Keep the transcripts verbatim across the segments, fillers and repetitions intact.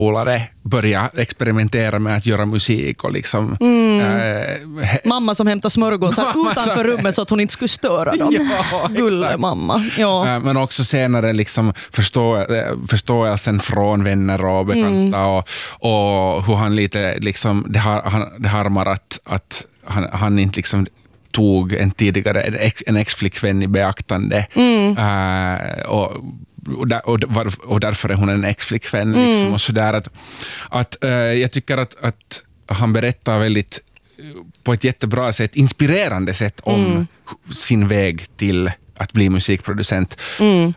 polare börja experimentera med att göra musik och liksom mm. äh, he- mamma som hämtar smörgåsar utanför rummet så att hon inte skulle störa dem. Ja, Gulle mamma. Ja. Äh, men också senare liksom förstå, förståelsen från vänner och bekanta mm. och, och hur han lite liksom det, har, han, det harmar att, att han, han inte liksom tog en tidigare en, ex, en ex-flickvän i beaktande mm. äh, och Och, där, och, och därför är hon en ex-flickvän mm. liksom, och sådär att, att äh, jag tycker att, att han berättar väldigt på ett jättebra sätt, inspirerande sätt om mm. sin väg till att bli musikproducent. Mm.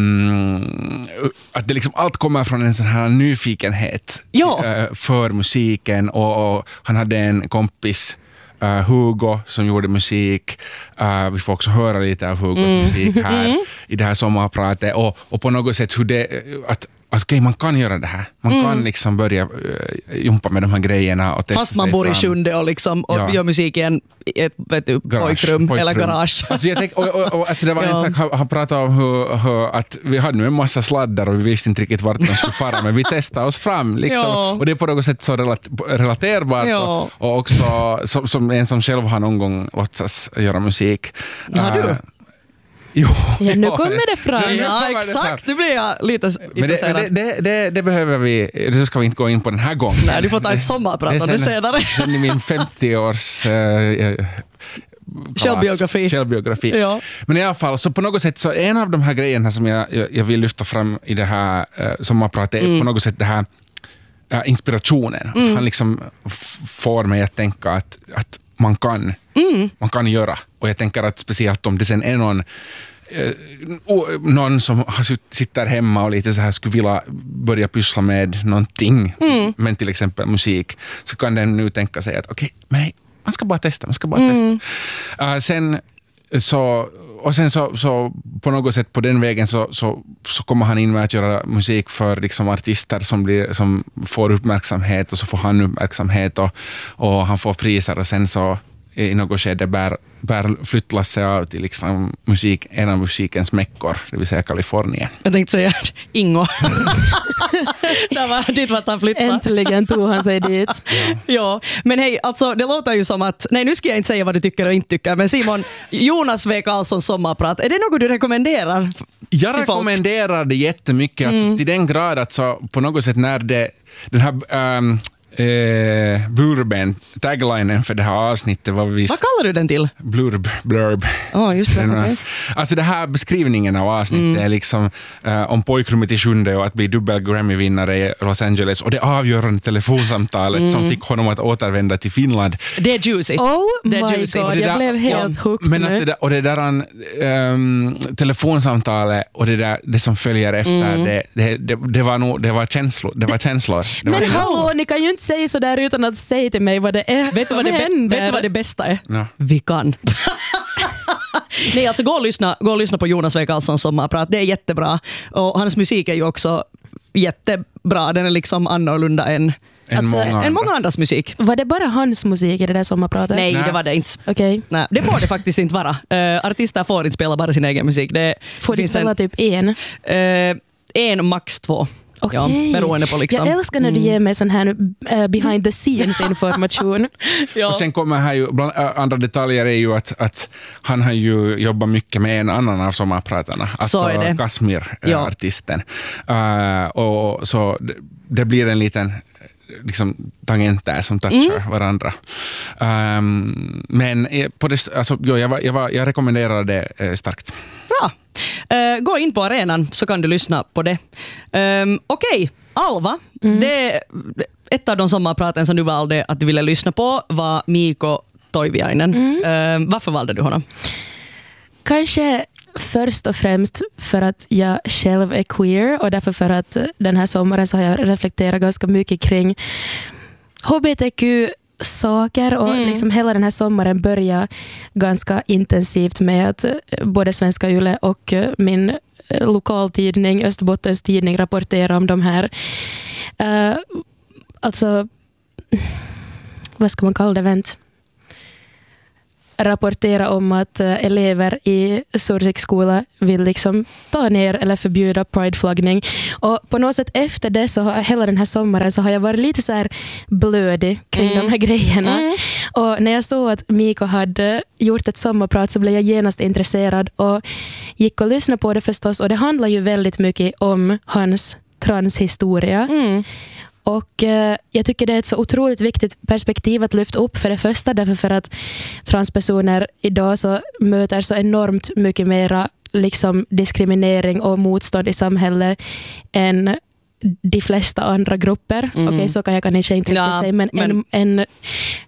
Um, att det liksom allt kommer från en sån här nyfikenhet ja. uh, för musiken och, och han hade en kompis Uh, Hugo som gjorde musik. Uh, vi får också höra lite av Hugos mm. musik här mm. i det här sommarpratet och, och på något sätt hur det att att okay, man kan göra det här. Man mm. kan liksom börja uh, jumpa med de här grejerna och testa fast man sig bor fram. i Sjunde och, liksom, och ja. gör musiken i ett vet du, garage, pojkrum, pojkrum eller garage. Alltså jag tänk, och, och, och, alltså det var ja. en sak, han pratade om hur, hur, att vi hade nu en massa sladdar och vi visste inte riktigt vart de skulle fara, men vi testade oss fram. Liksom. Ja. Och det är på något sätt så relaterbart ja. och, och också som, som en som själv har någon gång låtsas göra musik. Har du? Uh, Jo, ja, nu kommer det fram. Ja, ja exakt. Nu blir jag lite intresserad. Men det, det, det, det behöver vi, det ska vi inte gå in på den här gången. Nej, du får ta ett sommarpratande senare. Sen i min femtio-års äh, självbiografi. självbiografi. Ja. Men i alla fall, så på något sätt så en av de här grejerna som jag, jag vill lyfta fram i det här äh, sommarpratet är mm. på något sätt det här äh, inspirationen. Mm. Att han liksom f- får mig att tänka att, att man kan Mm. man kan göra. Och jag tänker att speciellt om det sen är någon eh, någon som sitter hemma och lite så här skulle vilja börja pyssla med någonting, mm. men till exempel musik, så kan den nu tänka sig att okej, okay, men man ska bara testa, man ska bara mm. testa. Uh, sen så och sen så, så på något sätt på den vägen så, så, så kommer han in med att göra musik för liksom artister som, blir, som får uppmärksamhet och så får han uppmärksamhet och, och han får priser och sen så i något skede bär, bär flyttlasse av till liksom musik, en av musikens meckor, det vill säga Kalifornien. Jag tänkte säga Ingo. Det var dit vart han flyttade. Äntligen tog han sig dit. Ja. ja, men hej, alltså det låter ju som att, nej nu ska jag inte säga vad du tycker och inte tycker, men Simon, Jonas W. Karlssons sommarprat, är det något du rekommenderar? Jag rekommenderar det jättemycket, alltså, mm. till den grad att så på något sätt när det, den här um, Eh, blurben, taglinen för det här avsnittet var visst... Vad kallar du den till? Blurb, blurb. Oh, just det, okay. Alltså det här beskrivningen av avsnittet mm. är liksom eh, om pojkrummet i Sjunde och att bli dubbel Grammy-vinnare i Los Angeles och det avgörande telefonsamtalet mm. som fick honom att återvända till Finland. Det är juicy. Oh det är my juicy. god, jag där, blev helt ja, hooked men nu. Att det där, och det där um, um, telefonsamtalet och det, där, det som följer efter, mm. det, det, det, det var nog, det var känslor. Det var känslor. Det men var hallå, ni kan ju inte säga så där utan att säga till mig vad det är vet som vad det händer. Vet du vad det bästa är? Ja. Vi kan. Nej, alltså gå och lyssna, gå och lyssna på Jonas W. Karlssons sommarprat. Det är jättebra. Och hans musik är ju också jättebra. Den är liksom annorlunda än En alltså, många, en många andras musik. Var det bara hans musik i det där sommarpratet? Nej, Nej. det var det inte. Okay. Nej, det får det faktiskt inte vara. Uh, artister får inte spela bara sin egen musik. Det får de spela en, typ en? Uh, en, max två. Okay. Ja, beroende på liksom. Jag älskar när du ger mig sån här uh, behind the scenes information. Ja. Och sen kommer här ju, bland andra detaljer är ju att, att han har ju jobbat mycket med en annan av sommarpratarna. Alltså Kasmir, ja. artisten. Uh, och så det, det blir en liten liksom tangent där som touchar mm. varandra. Um, men på det, alltså, jo, jag, var, jag, var, jag rekommenderar det eh, starkt. Bra. Uh, gå in på arenan så kan du lyssna på det. Um, Okej, okay. Alva, mm. det, ett av de sommarpraten som du valde att du ville lyssna på var Mikko Toiviainen. Mm. Uh, varför valde du honom? Kanske först och främst för att jag själv är queer och därför för att den här sommaren så har jag reflekterat ganska mycket kring H B T Q-saker och mm. liksom hela den här sommaren börjar ganska intensivt med att både Svenska Yle och min lokaltidning, Österbottens tidning, rapporterar om de här uh, alltså vad ska man kalla det, vänt? rapportera om att uh, elever i Sursikskola vill liksom ta ner eller förbjuda prideflaggning. Och på något sätt efter det så har hela den här sommaren så har jag varit lite så här blödig kring mm. de här grejerna. Mm. Och när jag såg att Miko hade gjort ett sommarprat så blev jag genast intresserad och gick och lyssnade på det förstås. Och det handlar ju väldigt mycket om hans transhistoria. Mm. Och eh, jag tycker det är ett så otroligt viktigt perspektiv att lyfta upp för det första, därför för att transpersoner idag så möter så enormt mycket mera liksom diskriminering och motstånd i samhället än de flesta andra grupper. Mm. Okej, okay, så kan jag kanske inte riktigt ja, säga, men, men... en, en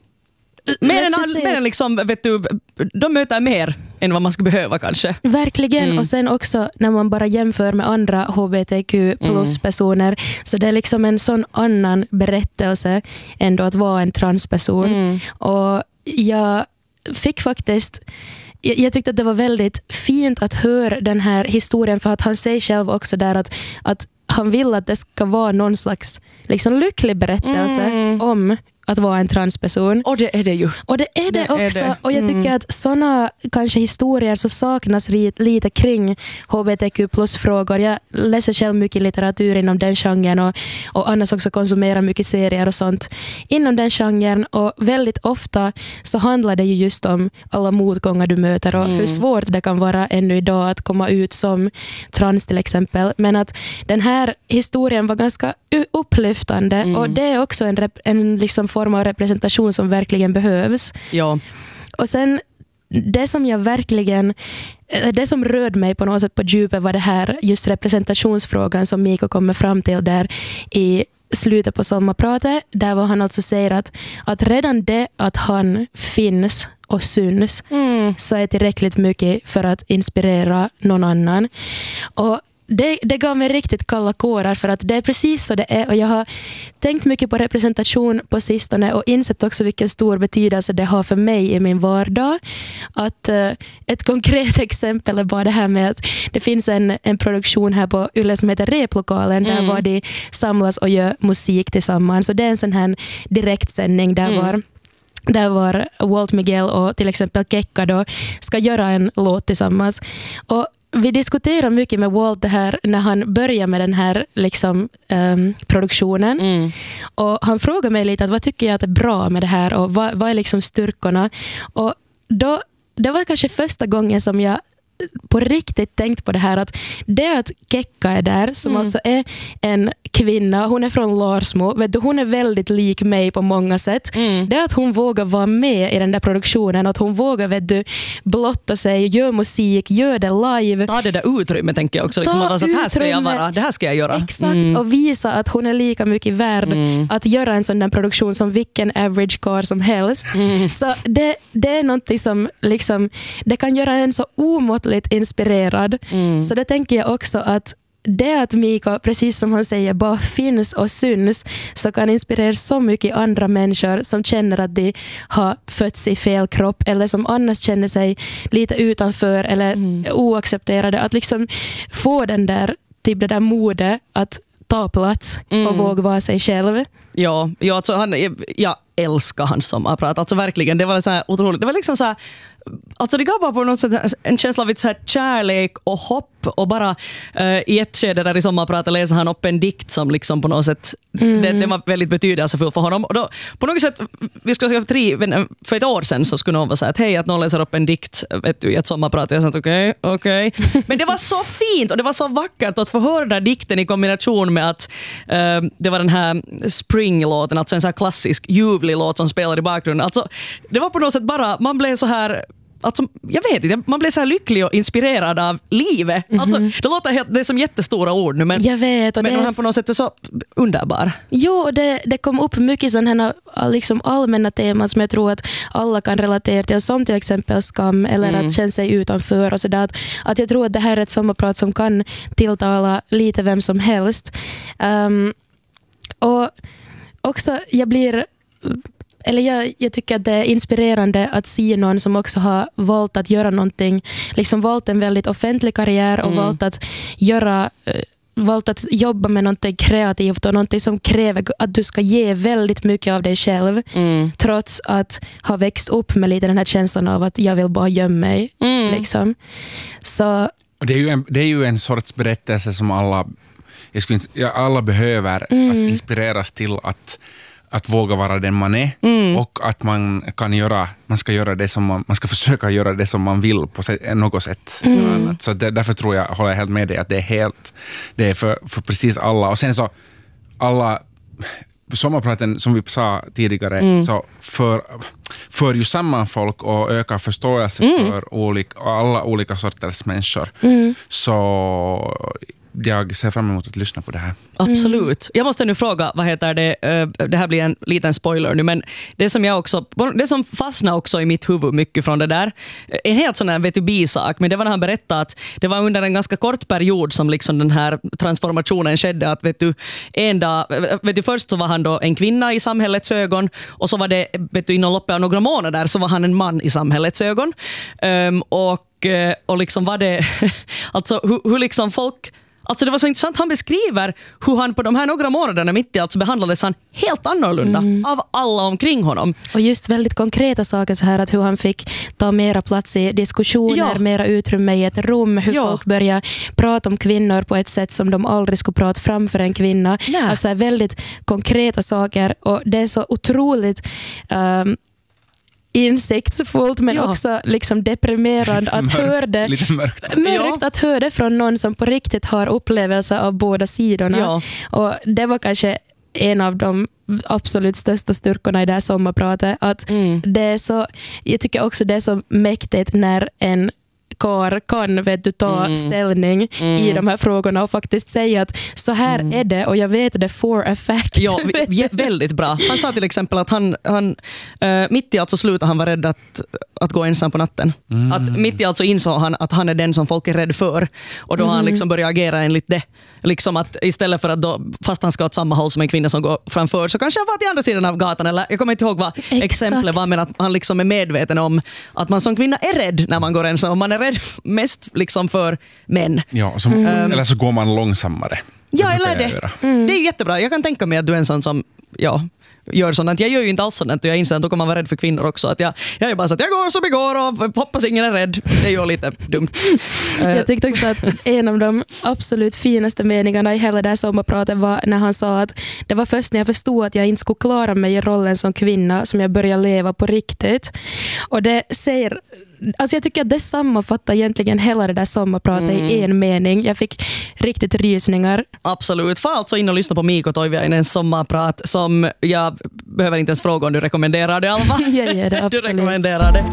Mer än, all, mer än liksom, vet du, de möter mer än vad man skulle behöva kanske. Verkligen, mm. och sen också när man bara jämför med andra H B T Q plus personer, mm. så det är liksom en sån annan berättelse ändå att vara en transperson. Mm. Och jag fick faktiskt Jag, jag tyckte att det var väldigt fint att höra den här historien, för att han säger själv också där att, att han vill att det ska vara någon slags liksom lycklig berättelse mm. om att vara en transperson. Och det är det ju. Och det är det, det också. Är det. Och jag tycker mm. att såna kanske historier så saknas lite kring H B T Q plus-frågor. Jag läser själv mycket litteratur inom den genren och, och annars också konsumerar mycket serier och sånt inom den genren. Och väldigt ofta så handlar det ju just om alla motgångar du möter och mm. hur svårt det kan vara ännu idag att komma ut som trans till exempel. Men att den här historien var ganska upplyftande mm. och det är också en, rep- en liksom form av representation som verkligen behövs. Ja. Och sen det som jag verkligen det som rörde mig på något sätt på djupet var det här just representationsfrågan som Miko kommer fram till där i slutet på sommarpratet, där var han alltså säger att, att redan det att han finns och syns mm. så är tillräckligt mycket för att inspirera någon annan. Och Det, det gav mig riktigt kalla kårar, för att det är precis så det är, och jag har tänkt mycket på representation på sistone och insett också vilken stor betydelse det har för mig i min vardag. Att uh, ett konkret exempel är bara det här med att det finns en, en produktion här på Yle som heter Replokalen mm. där var de samlas och gör musik tillsammans, så det är en sån här direktsändning där mm. var där var Walt Miguel och till exempel Kekka då ska göra en låt tillsammans. Och vi diskuterar mycket med Walt det här när han börjar med den här liksom, um, produktionen. Mm. Och han frågar mig lite att vad tycker jag att är bra med det här och vad, vad är liksom styrkorna. Och då, det var kanske första gången som jag på riktigt tänkt på det här, att det att Kekka är där som mm. alltså är en kvinna, hon är från Larsmo, vet du, hon är väldigt lik mig på många sätt. Mm. Det att hon vågar vara med i den där produktionen, att hon vågar, vet du, blotta sig, gör musik, gör det live. Ta det där utrymme, tänker jag också. Liksom, att utrymme, här ska jag vara, det här ska jag göra. Exakt, mm. och visa att hon är lika mycket värd mm. att göra en sån där produktion som vilken average car som helst. Mm. Så det, det är någonting som liksom, det kan göra en så omåttligt inspirerad. Mm. Så det tänker jag också att det att Miko, precis som han säger, bara finns och syns, så kan inspirera så mycket andra människor som känner att de har fötts i fel kropp eller som annars känner sig lite utanför eller mm. oaccepterade, att liksom få den där, typ det där modet att ta plats mm. och våga vara sig själv. Ja, ja alltså han, jag älskar hans sommarprat. Alltså verkligen, det var så här otroligt. Det var liksom så här, alltså det gav bara på något sätt en känsla av ett så här kärlek och hopp, och bara uh, i ett skede där i sommarpratet läser han upp en dikt som liksom på något sätt mm. det, det var väldigt betydelsefull för honom. Och då, på något sätt, vi skulle säga för, tre, för ett år sedan så skulle någon vara så här att hej, att någon läser upp en dikt, vet du, i ett sommarprat. Jag sa att okej, okay, okej. Okay. Men det var så fint och det var så vackert att få höra den dikten i kombination med att uh, det var den här Spring-låten, alltså en så här klassisk ljuvlig låt som spelar i bakgrunden. Alltså det var på något sätt bara, man blev så här, alltså, jag vet inte, man blir så här lycklig och inspirerad av livet. Mm-hmm. Alltså, det låter helt, det är som jättestora ord nu, men, jag vet, och men det är på något sätt är så underbar. Jo, det, det kom upp mycket sådana liksom allmänna teman som jag tror att alla kan relatera till, som till exempel skam eller mm. att känna sig utanför och sådär. Att, att jag tror att det här är ett sommarprat som kan tilltala lite vem som helst. Um, och också, jag blir... Eller jag, jag tycker att det är inspirerande att se någon som också har valt att göra någonting, liksom valt en väldigt offentlig karriär och mm. valt att göra valt att jobba med någonting kreativt och någonting som kräver att du ska ge väldigt mycket av dig själv mm. trots att ha växt upp med lite den här känslan av att jag vill bara gömma mig. Mm. Liksom. Så... Och det, är ju en, det är ju en sorts berättelse som alla, jag skulle inte, ja, alla behöver mm. att inspireras till att att våga vara den man är mm. och att man kan göra, man ska göra det som man, man ska försöka göra det som man vill på något sätt. Mm. Så det, därför tror jag, håller jag helt med dig att det är helt, det är för, för precis alla. Och sen så alla sommarpraten som vi sa tidigare mm. så för, för ju samman folk och ökar förståelse mm. för olika, alla olika sorters människor. Mm. Så jag ser fram emot att lyssna på det här. Absolut. Jag måste nu fråga, vad heter det, det här blir en liten spoiler nu, men det som jag också, det som fastnar också i mitt huvud mycket från det där, en helt sån här vet du, bisak, men det var när han berättade att det var under en ganska kort period som liksom den här transformationen skedde, att vet du, en dag, vet du, först så var han då en kvinna i samhällets ögon, och så var det, vet du, inom loppet av några månader så var han en man i samhällets ögon. Um, och, och liksom var det, alltså hur, hur liksom folk... Alltså det var så intressant, han beskriver hur han på de här några månaderna mitt i allt så behandlades han helt annorlunda mm. av alla omkring honom. Och just väldigt konkreta saker så här, att hur han fick ta mera plats i diskussioner, ja. mera utrymme i ett rum, hur ja. folk börjar prata om kvinnor på ett sätt som de aldrig skulle prata framför en kvinna. Nej. Alltså väldigt konkreta saker, och det är så otroligt... Um, insiktsfullt men ja. också liksom deprimerande att höra det, lite mörkt. mörkt att höra det från någon som på riktigt har upplevelser av båda sidorna. Ja. Och det var kanske en av de absolut största styrkorna i det här sommarpratet, att mm. det är så, jag tycker också det är så mäktigt när en kar kan vet du, ta mm. ställning mm. i de här frågorna och faktiskt säga att så här mm. är det, och jag vet det for a fact. Ja, v- väldigt bra. Han sa till exempel att han, han uh, mitt i allt så slutade han vara rädd att, att gå ensam på natten. Mm. Att mitt i allt så insåg han att han är den som folk är rädd för, och då mm. har han liksom börjat agera enligt det. Liksom att istället för att då, fast han ska åt samma håll som en kvinna som går framför, så kanske han var till andra sidan av gatan, eller jag kommer inte ihåg vad Exakt. exemplet var, men att han liksom är medveten om att man som kvinna är rädd när man går ensam, och man är rädd mest liksom för män. Ja, som, mm. eller så går man långsammare. Ja, eller det. Mm. Det är jättebra. Jag kan tänka mig att du är en sån som ja, gör sånt. Jag gör ju inte alls sånt, och jag inser att då kommer man vara rädd för kvinnor också. Att jag, jag är bara så att jag går som igår och hoppas ingen är rädd. Det är ju lite dumt. Jag tyckte också att en av de absolut finaste meningarna i hela det här sommarpratet var när han sa att det var först när jag förstod att jag inte skulle klara mig i rollen som kvinna som jag började leva på riktigt. Och det säger... Alltså jag tycker att det sammanfattar egentligen hela det där sommarpratet mm. i en mening. Jag fick riktigt rysningar. Absolut. Få alltså in och lyssna på Mikko Toiviainens sommarprat, som jag behöver inte ens fråga om du rekommenderar det, Alva. Jag gör det, absolut. Du rekommenderar det.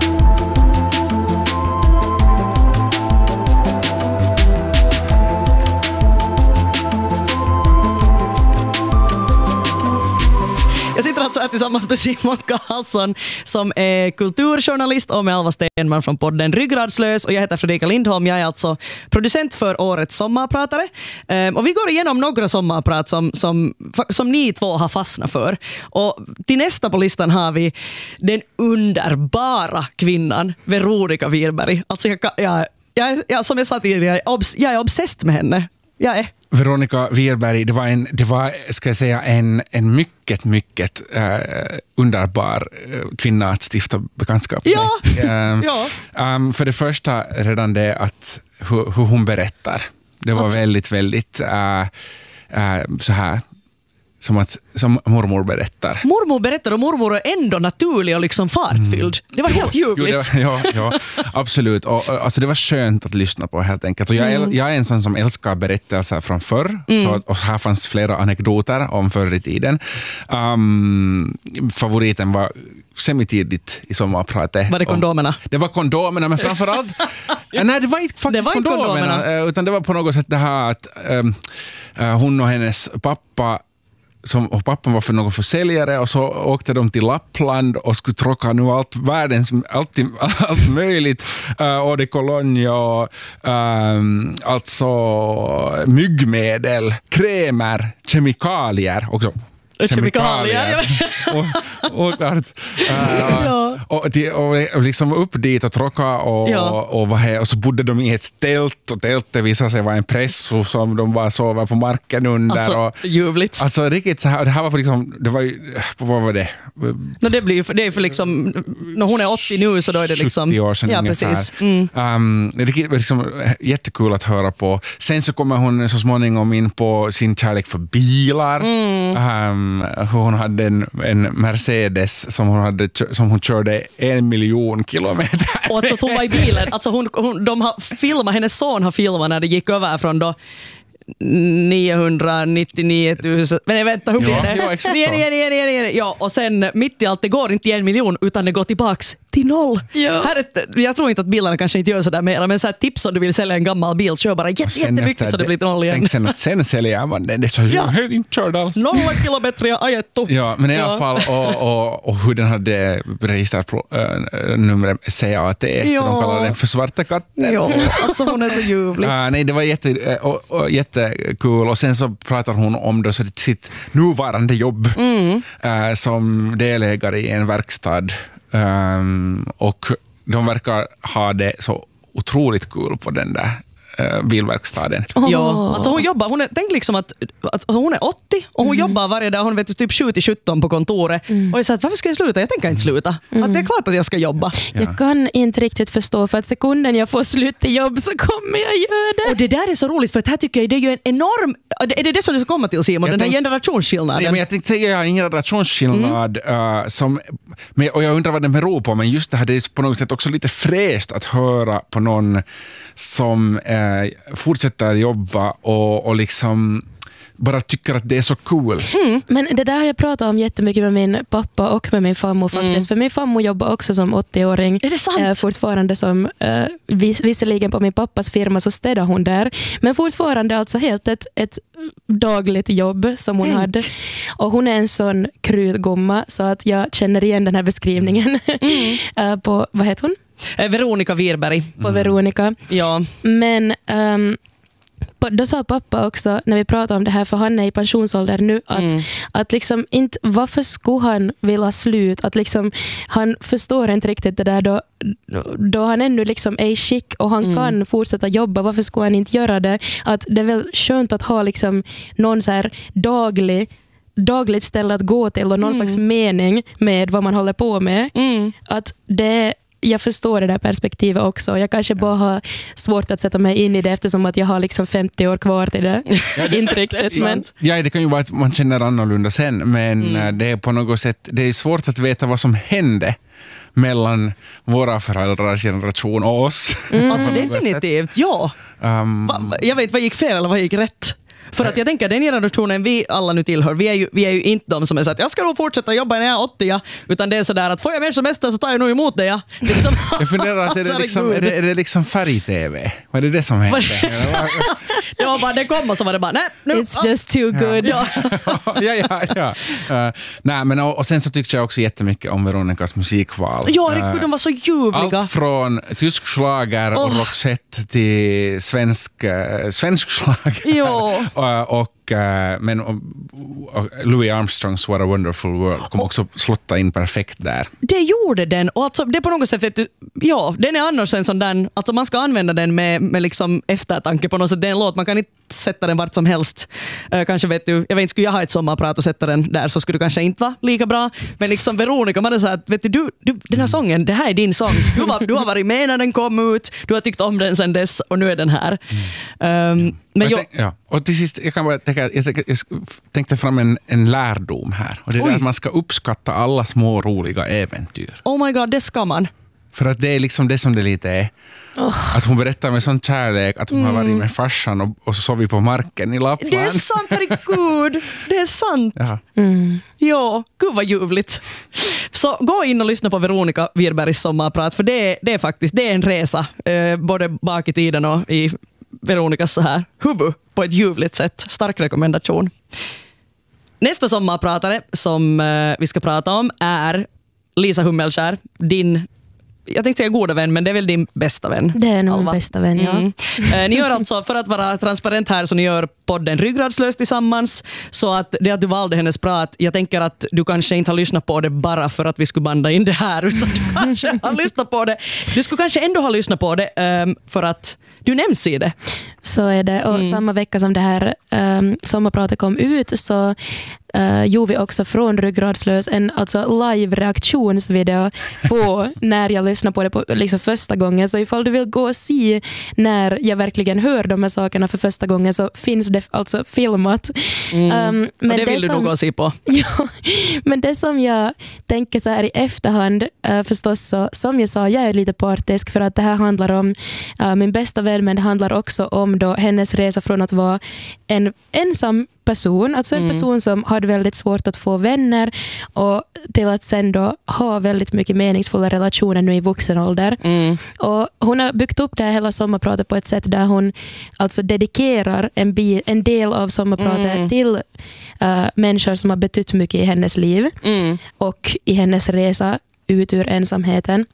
Jag sitter alltså här tillsammans med Simon Karlsson som är kulturjournalist, och med Alva Stenman från podden Ryggradslös, och jag heter Fredrika Lindholm. Jag är alltså producent för årets sommarpratare, um, och vi går igenom några sommarprat som, som, som ni två har fastnat för, och till nästa på listan har vi den underbara kvinnan Veronica Wirberg. Alltså jag, jag, jag, jag, som jag sa tidigare, jag är, obs, jag är obsessed med henne. Jag är Veronica Wirberg, det var en, det var, ska jag säga, en, en mycket, mycket uh, underbar uh, kvinna att stifta bekantskap med. Ja. Uh, ja. Um, för det första redan det att hur, hur hon berättar. Det var alltså väldigt, väldigt uh, uh, så här som att som mormor berättar. Mormor berättar, och mormor är ändå naturlig och liksom fartfylld. Mm. Det var helt ljuvligt. Ja, ja, absolut. Och, alltså det var skönt att lyssna på helt enkelt. Och jag, mm. jag är en sån som älskar berättelser från förr. Mm. Så, och här fanns flera anekdoter om förr i tiden. Um, favoriten var semitidigt i sommarpratet. Var det kondomerna? Det var kondomerna, men framförallt... nej, det var inte faktiskt det var kondomerna, kondomerna. Utan det var på något sätt det här att um, uh, hon och hennes pappa Som, och pappan var för någon försäljare, och så åkte de till Lappland och skulle tråka nu allt världens, allt, allt möjligt, uh, och det kologne och um, alltså myggmedel, krämer, kemikalier också. Kemikalier. och, och, klart. Uh, ja. och, de, och liksom upp dit och tråka och, Ja. och, och, vad här, och så bodde de i ett tält och tältet visade sig vara en presso som de bara sover på marken under. Alltså, och, ljuvligt. alltså riktigt så här, det här var för liksom, det var ju, vad var det? No, det blir ju för, det är för liksom, när hon är åttio nu så då är det liksom... sjuttio år sedan ja, ungefär. precis. Mm. Um, det är liksom jättekul att höra på. Sen så kommer hon så småningom in på sin kärlek för bilar. Mm. Um, hon hade en, en Mercedes som hon, hade, som hon körde en miljon kilometer. Och alltså att hon var i bilen, alltså hon, hon, de har filmat, hennes son har filmat när det gick över från då niohundranittionio tusen. Men vänta, hur blir Ja, det? ja, exakt nej, så. nej, nej, nej, nej. Ja, och sen mitt i allt, det går inte i en miljon utan det går tillbaks till noll. Ja. Här är ett, jag tror inte att bilarna kanske inte gör sådär mer, men så här tips om du vill sälja en gammal bil, kör bara jätte, Och sen jättemycket efter så det blir till noll igen. Tänk sen att sen säljer man den. Det är så Ja. ja. inte körd alls. Nolla kilometer jag ajettu. Ja, men i alla Ja. fall och, och, och hur den hade registrernumret C A T, Ja. så de kallar den för svarta katten. Ja, alltså hon är så ljuvlig. Uh, nej, det var jätte, och, och, jättekul. Och sen så pratar hon om då, så sitt nuvarande jobb Mm. uh, som delägare i en verkstad. Um, och de verkar ha det så otroligt kul på den där uh, bilverkstaden. Ja, alltså hon jobbar, hon är, tänk liksom att, att hon är åttio och hon jobbar varje dag, hon vet typ sju till sjutton på kontoret. Och jag sa att varför ska jag sluta? Jag tänker inte sluta. Att det är klart att jag ska jobba. Jag kan inte riktigt förstå, för att sekunden jag får slut till jobb så kommer jag göra det. Och det där är så roligt, för att här tycker jag det är ju en enorm... Är det det som du ska komma till, Simon? Jag Den här tänk- generationsskillnaden? Nej, men jag tänkte säga att jag har ingen generationsskillnad uh, som, men, och jag undrar vad den beror på, men just det här, det är på något sätt också lite fräscht att höra på någon som uh, fortsätter jobba och, och liksom bara tycker att det är så cool. Mm. Men det där har jag pratat om jättemycket med min pappa och med min farmor faktiskt. Mm. För min farmor jobbar också som åttio-åring. Är det sant? Eh, fortfarande som, eh, vis, visserligen på min pappas firma så städar hon där. Men fortfarande alltså helt ett, ett dagligt jobb som hon Mm. hade. Och hon är en sån krutgumma så att jag känner igen den här beskrivningen Mm. eh, på, vad heter hon? Eh, Veronica Wirberg. På Veronica. Ja. Men um, då sa pappa också när vi pratade om det här, för han är i pensionsålder nu, att, Mm. att liksom inte, varför skulle han vilja slut? Att liksom, han förstår inte riktigt det där då, då han ännu liksom är i skick och han Mm. kan fortsätta jobba, varför skulle han inte göra det? Att det är väl skönt att ha liksom någon så här daglig dagligt ställe att gå till och någon Mm. slags mening med vad man håller på med. Mm. Att det, jag förstår det där perspektivet också. Jag kanske bara har svårt att sätta mig in i det eftersom att jag har liksom femtio år kvar till det. Ja, det- Inte riktigt, men Ja, det kan ju vara att man känner annorlunda sen, men Mm. eh, det är på något sätt, det är svårt att veta vad som hände mellan våra föräldrars generation och oss. Alltså På något sätt. definitivt, ja. Um, Va, va- jag vet vad gick fel eller vad gick rätt. För att jag tänker den generationen vi alla nu tillhör, vi är ju, vi är ju inte de som är så att jag ska nog fortsätta jobba när jag är åttio, ja. Utan det är sådär att får jag mer semester så tar jag nog emot det. Ja. Liksom, jag funderar, att är, det liksom, är, det, är det liksom färg-tv? Vad är det det som hände? det var bara, det kom och så var det bara, nej, nu. it's just too good. Ja. ja, ja, ja. Uh, nej, men, och, och sen så tyckte jag också jättemycket om Veronicas musikval. Ja, Uh, Rickard, de var så ljuvliga. Allt från tysk schlager och Oh. Roxette till svensk, uh, svensk schlager. Ja. och, och, uh, men, och, och Louis Armstrongs What a Wonderful World kom också slotta in perfekt där. Det gjorde den, och alltså, det är på något sätt, vet du, ja, den är annars en sån där, alltså man ska använda den med, med liksom eftertanke på något sätt. Det är en låt, man kan inte sätta den vart som helst. Uh, kanske vet du, jag vet inte, skulle jag ha ett sommarprat och sätta den där så skulle det kanske inte vara lika bra. Men liksom Veronica, man är så här, vet du, du, du den här sången, det här är din sång. Du, var, du har varit med när den kom ut, du har tyckt om den sedan dess och nu är den här. Um, men Och, jag jag, tänk, ja. och till sist, jag, kan bara tänka, jag, tänkte, jag tänkte fram en, en lärdom här. Och det är Oj. det att man ska uppskatta alla små roliga äventyr. oh my god, det ska man. För att det är liksom det som det lite är. Oh. Att hon berättar med sån kärlek att hon Mm. har varit med farsan och, och så sov vi på marken i Lappland. Det är sant, herregud. Det är sant. Ja. Mm. Ja, gud vad ljuvligt. Så gå in och lyssna på Veronica Wirbergs sommarprat, för det är, det är faktiskt det är en resa, eh, både bak i tiden och i Veronicas så här huvud på ett ljuvligt sätt. Stark rekommendation. Nästa sommarpratare som eh, vi ska prata om är Lisa Hummelskär, din jag tänkte säga goda vän, men det är väl din bästa vän. Det är nog Alva. min bästa vän, ja. Mm. Eh, ni gör alltså, för att vara transparent här, så ni gör podden Ryggradslös tillsammans. Så att det att du valde hennes prat, jag tänker att du kanske inte har lyssnat på det bara för att vi skulle banda in det här, utan du kanske har lyssnat på det. Du skulle kanske ändå ha lyssnat på det um, för att du nämns i det. Så är det. Och mm. samma vecka som det här um, sommarpratet kom ut så uh, gjorde vi också från Ryggradslös en alltså live-reaktionsvideo på när jag lyssnade på det på, liksom första gången. Så ifall du vill gå och se när jag verkligen hör de här sakerna för första gången så finns det alltså filmat. Mm. Um, men och det vill det du som, nog gå och se på. Ja, men det som jag tänker så här i efterhand, uh, förstås så, som jag sa, jag är lite partisk för att det här handlar om uh, min bästa vän, men det handlar också om då hennes resa från att vara en ensam person, alltså en mm. person som hade väldigt svårt att få vänner och till att sen då ha väldigt mycket meningsfulla relationer nu i vuxen ålder. Mm. Och hon har byggt upp det här hela sommarpratet på ett sätt där hon alltså dedikerar en, bi- en del av sommarpratet mm. till uh, människor som har betytt mycket i hennes liv mm. och i hennes resa ut ur ensamheten.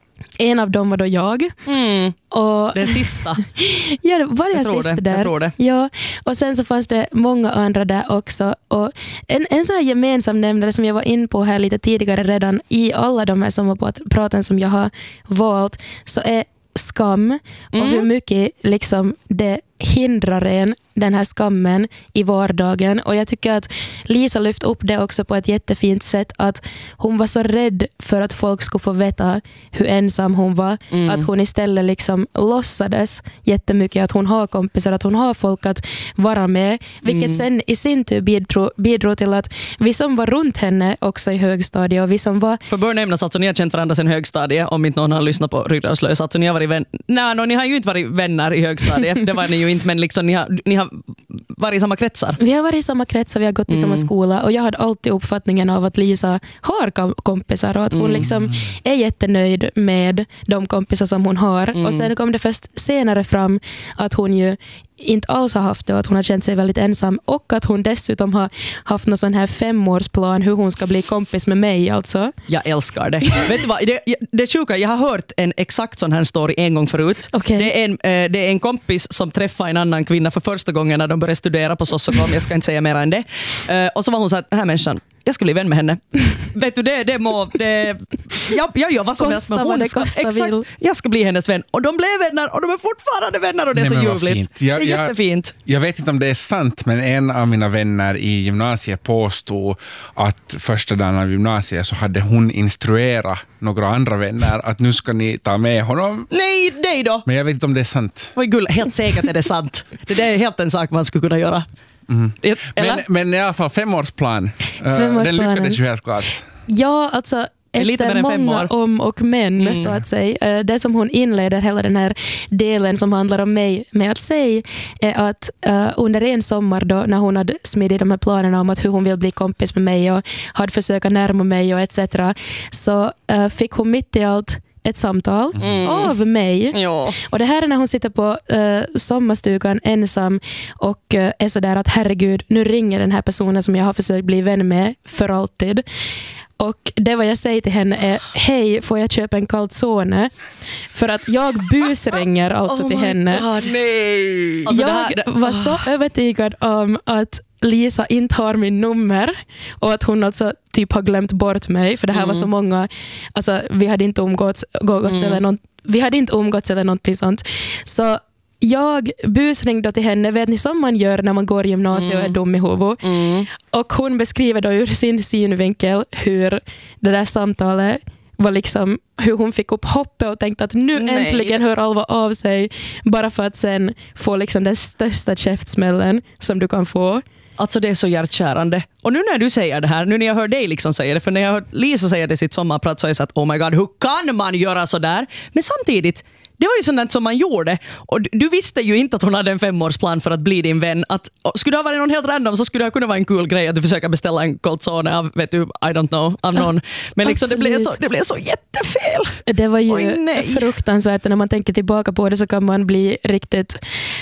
En av dem var då jag. Mm. Och den sista. Ja, var jag, jag tror sist det. där? Jag tror det. Ja, och sen så fanns det många andra där också. Och en, en sån här gemensam nämnare som jag var in på här lite tidigare redan i alla de här sommarpraten som jag har valt, så är skam och mm. hur mycket liksom det hindrar en, den här skammen i vardagen. Och jag tycker att Lisa lyfte upp det också på ett jättefint sätt, att hon var så rädd för att folk skulle få veta hur ensam hon var, mm. att hon istället liksom låtsades jättemycket att hon har kompisar, att hon har folk att vara med, vilket mm. sen i sin tur bidrog, bidrog till att vi som var runt henne också i högstadiet och vi som var... För bör nämnas, alltså ni har känt varandra sen högstadiet, om inte någon har lyssnat på Ryggradslös, alltså ni har varit vän... Nej, no, ni har ju inte varit vänner i högstadiet, det var ni ju inte, men liksom ni har, ni har varit i samma kretsar. Vi har varit i samma kretsar, vi har gått i mm. samma skola och jag hade alltid uppfattningen av att Lisa har kom- kompisar och att hon mm. liksom är jättenöjd med de kompisar som hon har. Mm. Och sen kom det först senare fram att hon ju inte alls har haft det och att hon har känt sig väldigt ensam och att hon dessutom har haft någon sån här femårsplan hur hon ska bli kompis med mig alltså. Jag älskar det. Vet du vad, det, det är sjuka, jag har hört en exakt sån här story en gång förut. Okay. Det, är en, eh, det är en kompis som träffar en annan kvinna för första gången när de började studera på Sossokom, jag ska inte säga mer än det. Eh, och så var hon så här, den här människan, jag ska bli vän med henne. Vet du, det, det må... Det, jag, jag gör vad som helst, men hon ska, exakt, jag ska bli hennes vän. Och de blev vänner och de är fortfarande vänner och det är Nej, så ljuvligt. Jag, det är jättefint. Jag, jag vet inte om det är sant, men en av mina vänner i gymnasiet påstod att första dagen av gymnasiet så hade hon instruerat några andra vänner att nu ska ni ta med honom. Nej, nej då. Men jag vet inte om det är sant. Oj, gull, helt säkert är det sant. Det är helt en sak man skulle kunna göra. Mm. Men, men i alla fall femårsplan. Den lyckades ju helt klart. Ja, alltså efter många om och men mm. så att säga. Det som hon inleder hela den här delen som handlar om mig med att säga är att uh, under en sommar då när hon hade smidit de här planerna om att hur hon vill bli kompis med mig och hade försökt närma mig och et cetera så uh, fick hon mitt i allt ett samtal mm. av mig. Ja. Och det här är när hon sitter på uh, sommarstugan ensam och uh, är sådär att herregud, nu ringer den här personen som jag har försökt bli vän med för alltid. Och det vad jag säger till henne är, hej, får jag köpa en calzone? För att jag busringer alltså oh till henne. God, nej. Alltså jag det här, det... var så övertygad om att Lisa inte har min nummer och att hon alltså typ har glömt bort mig, för det här mm. var så många, alltså vi hade inte umgåtts, umgåtts mm. eller något, vi hade inte umgåtts eller någonting sånt. Så jag busringde till henne, vet ni som man gör när man går i gymnasiet mm. och är dum i huvudet. Mm. Och hon beskriver då ur sin synvinkel hur det där samtalet var liksom, hur hon fick upp hoppet och tänkte att nu Nej. äntligen hör Alva av sig, bara för att sen få liksom den största käftsmällen som du kan få. Alltså det är så hjärtkärande. Och nu när du säger det här, nu när jag hör dig liksom säga det, för när jag hör Lisa säga det i sitt sommarprat så är det så att oh my god, hur kan man göra så där? Men samtidigt, det var ju sånt som man gjorde. Och du visste ju inte att hon hade en femårsplan för att bli din vän. Att, skulle det ha varit någon helt random så skulle det kunna vara en kul grej att du försöker beställa en calzone av, vet du, I don't know, av någon. Men liksom det, blev så, det blev så jättefel. Det var ju Oj, fruktansvärt. När man tänker tillbaka på det så kan man bli riktigt...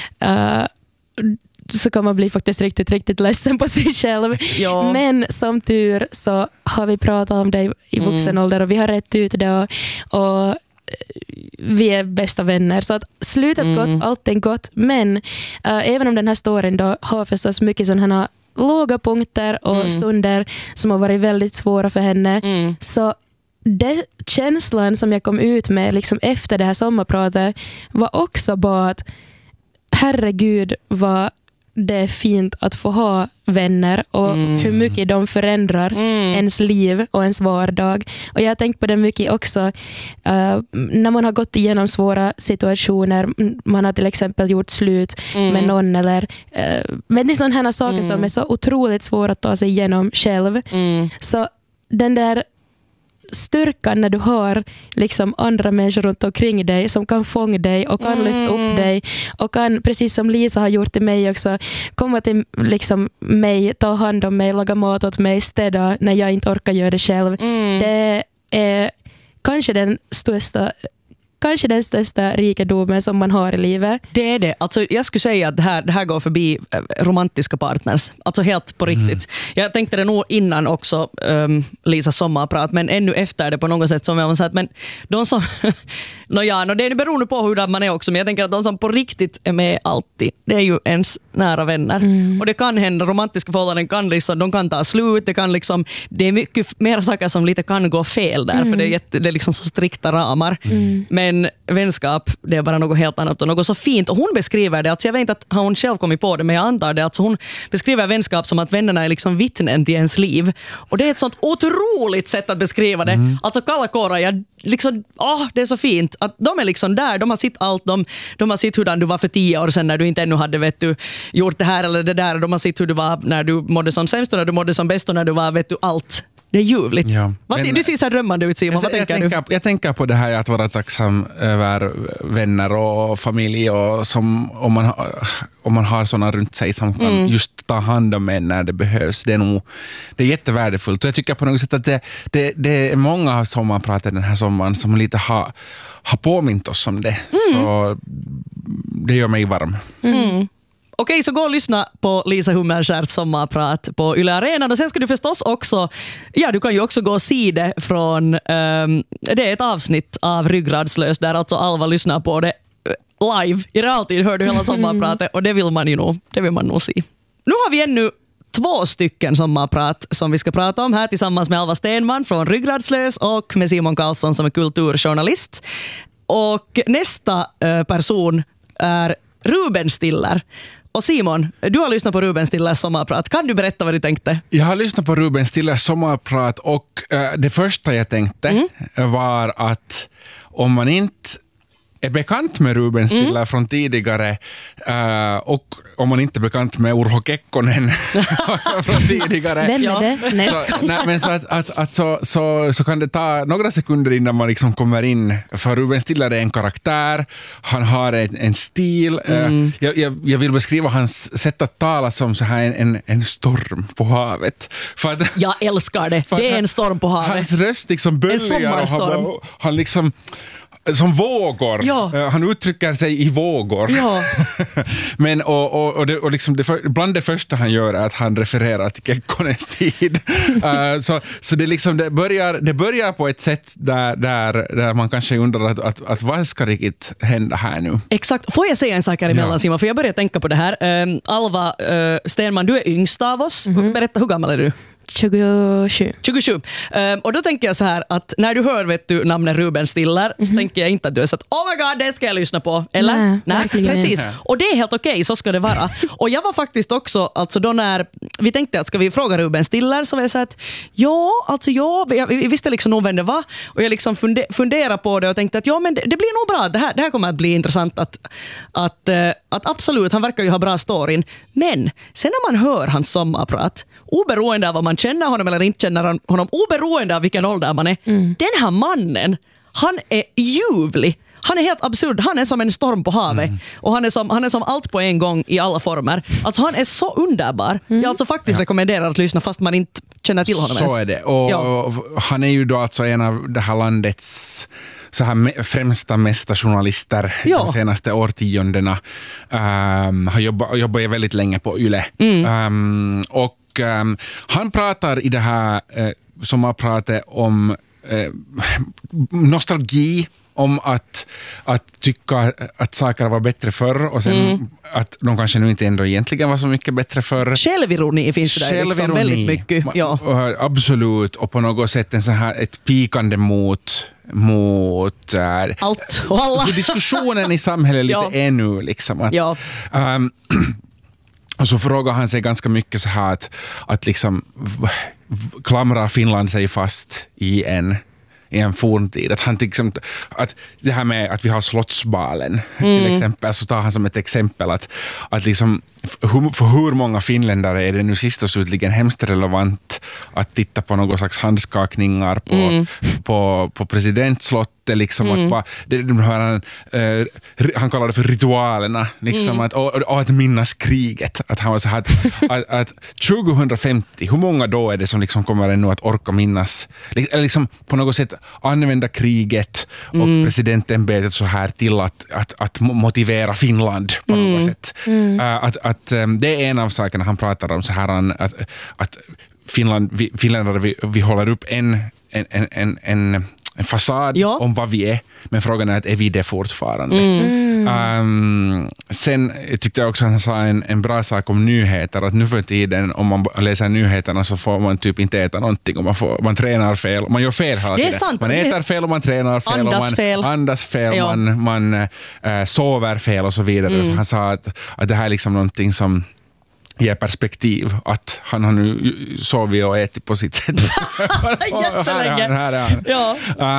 Uh, så kan man bli faktiskt riktigt, riktigt ledsen på sig själv. Ja. Men som tur så har vi pratat om det i vuxen ålder och vi har rätt ut det och, och vi är bästa vänner. Så att slutet mm. gott, allting gott. Men uh, även om den här storyn då har förstås mycket sådana här låga punkter och mm. stunder som har varit väldigt svåra för henne. Mm. Så det känslan som jag kom ut med liksom efter det här sommarpratet var också bara att herregud vad det är fint att få ha vänner och mm. hur mycket de förändrar mm. ens liv och ens vardag. Och jag har tänkt på det mycket också uh, när man har gått igenom svåra situationer. Man har till exempel gjort slut mm. med någon eller uh, men det är sådana här saker mm. som är så otroligt svåra att ta sig igenom själv. Mm. Så den där styrkan när du har liksom andra människor runt omkring dig som kan fånga dig och kan mm. lyfta upp dig och kan, precis som Lisa har gjort till mig också, komma till liksom mig, ta hand om mig, laga mat åt mig, städa när jag inte orkar göra det själv. Mm. Det är kanske den största Kanske den största rikedomen som man har i livet. Det är det. Alltså, jag skulle säga att det här, det här går förbi romantiska partners. Alltså helt på riktigt. Mm. Jag tänkte det nog innan också um, Lisas sommarprat, men ännu efter det på något sätt som jag har sagt. Men de som... no, ja, no, det är beroende på hur man är också, men jag tänker att de som på riktigt är med alltid, det är ju ens nära vänner. Mm. Och det kan hända, romantiska förhållanden kan liksom, de kan ta slut, det kan liksom, det är mycket mer saker som lite kan gå fel där, mm. för det är, jätte, det är liksom så strikta ramar. Mm. Men Men vänskap, det är bara något helt annat och något så fint. Och hon beskriver det, alltså jag vet inte att hon själv kommit på det, men jag antar det. Alltså hon beskriver vänskap som att vännerna är liksom vittnen till ens liv. Och det är ett sånt otroligt sätt att beskriva det. Mm. Alltså kalla kårar, jag liksom, åh, det är så fint. Att de är liksom där, de har sitt allt. De, de har sitt hur du var för tio år sedan när du inte ännu hade vet du, gjort det här eller det där. De har sitt hur du var när du mådde som sämst och när du mådde som bäst och när du var vet du allt. Det är ljuvligt. Ja, men, du ser så här drömmande ut, Simon. Jag, Vad jag, tänker tänker, du? Jag tänker på det här att vara tacksam över vänner och familj och som, om, man, om man har sådana runt sig som kan mm. just ta hand om en när det behövs. Det är, nog, det är jättevärdefullt. Och jag tycker på något sätt att det, det, det är många som man pratar den här sommaren som lite har, har påmint oss om det. Mm. Så det gör mig varm. Mm. Okej, så gå och lyssna på Lisa Hummelskärts sommarprat på Yle Arena. Och sen ska du förstås också, ja du kan ju också gå och se det från, um, det är ett avsnitt av Ryggradslös där alltså Alva lyssnar på det live. I realtid hör du hela sommarpratet och det vill man ju nog, det vill man nog se. Nu har vi ännu två stycken sommarprat som vi ska prata om här tillsammans med Alva Stenman från Ryggradslös och med Simon Karlsson som är kulturjournalist. Och nästa uh, person är Ruben Stiller. Och Simon, du har lyssnat på Ruben Stillers sommarprat. Kan du berätta vad du tänkte? Jag har lyssnat på Ruben Stillers sommarprat och uh, det första jag tänkte mm. var att om man inte är bekant med Ruben Stiller mm. från tidigare uh, och om man inte är bekant med Urho Kekkonen från tidigare. Vem är det? Nej, så, nej, men så, att, att, att så, så, så kan det ta några sekunder innan man liksom kommer in. För Ruben Stiller är en karaktär, han har en, en stil. Mm. Uh, jag, jag, jag vill beskriva hans sätt att tala som så här en, en, en storm på havet. För att, jag älskar det. Det är en storm på havet. Hans röst liksom böljar och han, han liksom som vågor. Ja. Han uttrycker sig i vågor. Ja. Men och, och, och, det, och liksom det för, bland det första han gör är att han refererar till Kekkonens tid. uh, så så det, liksom, det, börjar, det börjar på ett sätt där, där, där man kanske undrar att, att, att vad ska riktigt hända här nu? Exakt. Får jag säga en sak här emellan, ja. Simon? För jag börjar tänka på det här. Um, Alva uh, Stenman, du är yngst av oss. Mm-hmm. Berätta, hur gammal är du? tjugosju. tjugosju. Um, och då tänker jag så här att när du hör vet du, namnet Ruben Stiller mm-hmm. så tänker jag inte att du är så att oh my god, det ska jag lyssna på. Eller? Nej, Nej precis. Inte. Och det är helt okej, okay, så ska det vara. Och jag var faktiskt också, alltså då när vi tänkte att ska vi fråga Ruben Stiller så var jag så att ja, alltså ja, jag visste liksom nog vem det var och jag liksom funde, funderade på det och tänkte att ja, men det, det blir nog bra. Det här, det här kommer att bli intressant att, att, uh, att absolut, han verkar ju ha bra storyn. Men sen när man hör hans sommarprat, oberoende av vad man känner honom eller inte känner honom, oberoende av vilken ålder man är, mm. den här mannen, han är ljuvlig. Han är helt absurd. Han är som en storm på havet. Mm. Och han är, som, han är som allt på en gång i alla former. Alltså han är så underbar. Mm. Jag alltså faktiskt ja. rekommenderar att lyssna fast man inte känner till honom så ens. Så är det. Och ja. han är ju då alltså en av det här landets så här främsta mästarjournalister ja. de senaste årtiondena. Um, har jobbat, jobbat väldigt länge på Yle. Mm. Um, och um, han pratar i det här uh, som har pratat om uh, nostalgi om att, att tycka att saker var bättre förr och sen mm. att de kanske nu inte ändå egentligen var så mycket bättre förr. Självironi finns det där liksom väldigt mycket. Ja. Absolut, och på något sätt en så här, ett pikande mot mot äh, allt och alla. Diskussionen i samhället lite ja. ännu liksom att, ja. um, och så frågar han sig ganska mycket så här att, att liksom klamrar Finland sig fast i en i en forntid. Att han liksom, att det här med att vi har Slottsbalen mm. till exempel, så tar han som ett exempel att, att liksom, hur, för hur många finländare är det nu sist och slutligen hemskt relevant att titta på någon slags handskakningar på, mm. på, på presidentslottet liksom mm. att bara, det, de hör han, uh, han kallar det för ritualerna liksom, mm. att, och, och att minnas kriget, att han var så här att, att, att tjugohundrafemtio, hur många då är det som liksom kommer ännu att orka minnas, eller liksom på något sätt använda kriget och mm. presidentämbetet så här till att, att, att motivera Finland på något mm. sätt. Mm. Uh, att, att um, det är en av sakerna han pratar om så här, att, att Finland, vi, finländare vi, vi håller upp en en, en, en, en en fasad ja. om vad vi är, men frågan är att är vi det fortfarande. Mm. Um, sen tyckte jag också att han sa en, en bra sak om nyheter, att nu för tiden om man läser nyheterna så får man typ inte äta någonting och man, får, man tränar fel, man gör fel hela tiden. Sant. Man äter fel och man tränar fel andas och man fel. andas fel, ja. man, man äh, sover fel och så vidare. Mm. Så han sa att, att det här är liksom någonting som ger perspektiv, att han har nu sovit och ätit på sitt sätt. Jättelänge. Här är han. Ja.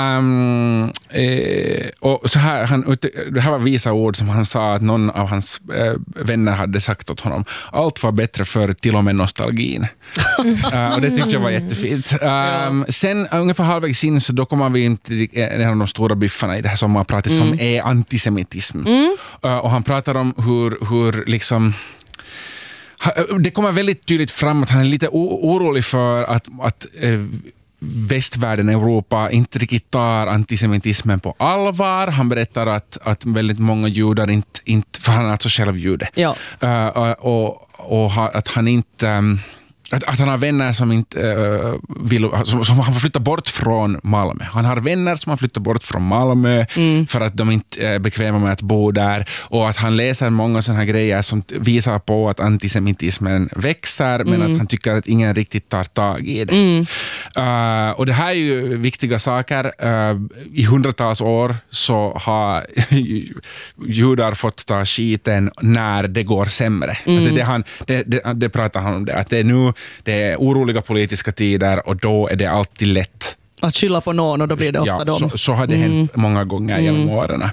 Um, eh, och så här, han, det här var visa ord som han sa att någon av hans eh, vänner hade sagt åt honom. Allt var bättre för till och med nostalgin. uh, och det tyckte jag var jättefint. Um, ja. Sen ungefär halvvägs in så då kommer vi in till en av de stora biffarna i det här sommarpratet mm. som är antisemitism. Mm. Uh, och han pratar om hur, hur liksom det kommer väldigt tydligt fram att han är lite orolig för att, att eh, västvärlden, Europa, inte riktigt tar antisemitismen på allvar. Han berättar att, att väldigt många judar inte, inte för han är alltså själv jude. Ja. Uh, och, och att han inte... Um, Att, att han har vänner som inte uh, vill, som, som han får flytta bort från Malmö. Han har vänner som har flyttat bort från Malmö mm. för att de inte är bekväma med att bo där, och att han läser många sådana här grejer som visar på att antisemitismen växer mm. men att han tycker att ingen riktigt tar tag i det. Mm. Uh, och det här är ju viktiga saker. Uh, I hundratals år så har judar fått ta skiten när det går sämre. Mm. Att det, han, det, det, det pratar han om det, att det är nu det är oroliga politiska tider och då är det alltid lätt att skylla på någon och då blir det ofta ja, dem. Så, så har det mm. hänt många gånger mm. genom åren.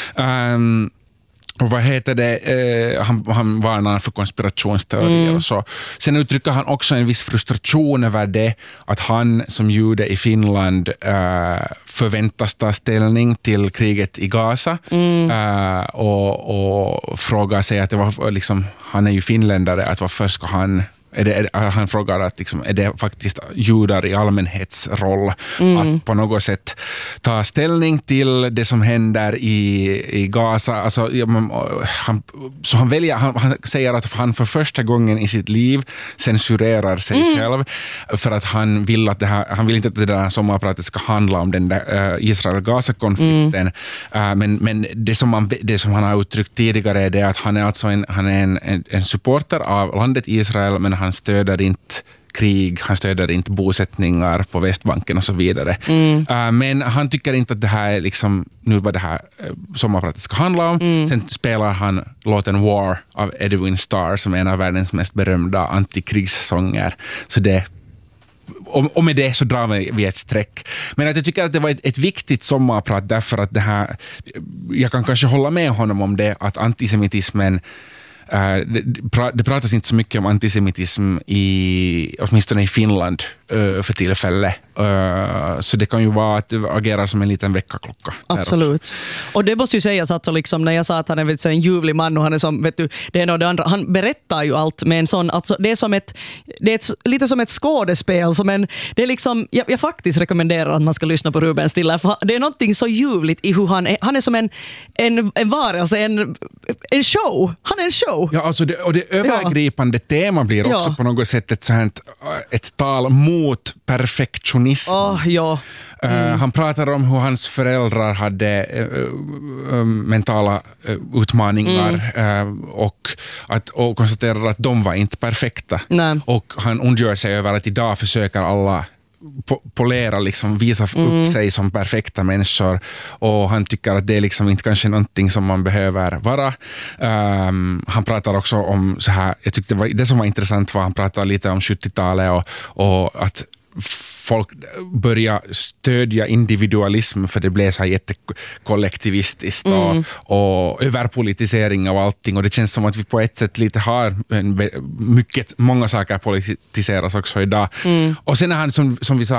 Um, och vad heter det? Uh, han, han varnar för konspirationsteorier mm. och så. Sen uttrycker han också en viss frustration över det att han som jude i Finland uh, förväntas ta ställning till kriget i Gaza mm. uh, och, och frågar sig att det var liksom, han är ju finländare, att varför ska han Är det, är, han frågar att liksom, är det faktiskt judar i allmänhets roll mm. att på något sätt ta ställning till det som händer i, i Gaza. Alltså, ja, man, han, så han, väljer, han, han säger att han för första gången i sitt liv censurerar sig mm. själv för att han vill, att det här, han vill inte att det där sommarpratet ska handla om den där uh, Israel-Gaza-konflikten. Mm. Uh, men men det, som man, det som han har uttryckt tidigare är det att han är, alltså en, han är en, en, en supporter av landet Israel, men han stöder inte krig, han stöder inte bosättningar på Västbanken och så vidare. Mm. Uh, men han tycker inte att det här är liksom, nu vad det här uh, sommarpratet ska handla om. Mm. Sen spelar han låten War av Edwin Starr som är en av världens mest berömda antikrigssånger. Så det Och, och med det så drar vi ett streck. Men att jag tycker att det var ett, ett viktigt sommarprat därför att det här, jag kan kanske hålla med honom om det, att antisemitismen Uh, det, det pratas inte så mycket om antisemitism i, åtminstone i Finland uh, för tillfället. Uh, så det kan ju vara att det agerar som en liten väckarklocka. Absolut. Och det måste ju sägas att så liksom, när jag sa att han är vet, så en ljuvlig man och han är som, vet du, det ena och det andra, han berättar ju allt med en sån, alltså, det är som ett, det är ett, lite som ett skådespel, som en, det är liksom, jag, jag faktiskt rekommenderar att man ska lyssna på Ruben Stiller, för det är någonting så ljuvligt i hur han är, han är som en, en, en varelse, en, en show, han är en show. Ja, alltså det, och det övergripande ja. tema blir också ja. på något sätt ett, sånt, ett tal mot mot perfektionism. Oh, ja. Mm. Uh, han pratar om hur hans föräldrar hade uh, uh, mentala uh, utmaningar mm. uh, och, att, och konstaterar att de var inte perfekta. Nej. Och han ondgör sig över att idag försöker alla po- polera, liksom, visa mm. upp sig som perfekta människor, och han tycker att det är liksom inte kanske någonting som man behöver vara. Um, han pratar också om så här, jag tyckte det, var, det som var intressant var han pratade lite om sjuttiotalet och, och att folk börjar stödja individualism för det blev så här jättekollektivistiskt mm. och, och överpolitisering av allting, och det känns som att vi på ett sätt lite har en, mycket, många saker politiseras också idag. Mm. Och sen är han, som, som vi sa,